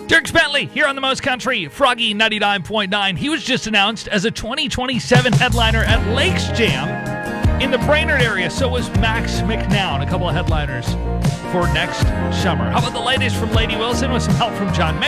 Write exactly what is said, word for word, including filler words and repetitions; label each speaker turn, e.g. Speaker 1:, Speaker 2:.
Speaker 1: Dirk Bentley here on the Most Country, Froggy ninety-nine point nine. He was just announced as a twenty twenty-seven headliner at Lakes Jam in the Brainerd area. So was Max McNown, a couple of headliners for next summer. How about the latest from Lady Wilson with some help from John May?